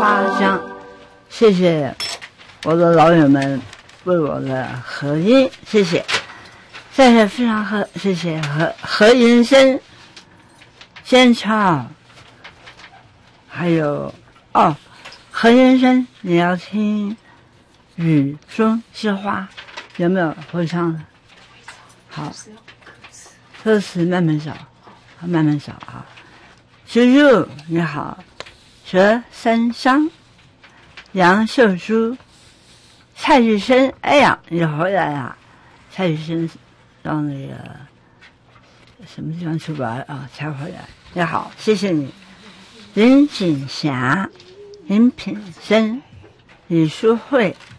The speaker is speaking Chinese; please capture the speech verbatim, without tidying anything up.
花香。谢谢我的老友们为我的合音，谢谢，谢谢非常和谢谢何何银生、仙超，还有哦何银生，你要听雨中之花，有没有会唱的？好，歌词慢慢找，慢慢找啊。猪猪你好，佘三香，杨秀珠，蔡玉生，哎呀，你回来了！蔡玉生到那个什么地方出来啊、哦？才回来。你好，谢谢你。林锦霞、林品生、李淑慧、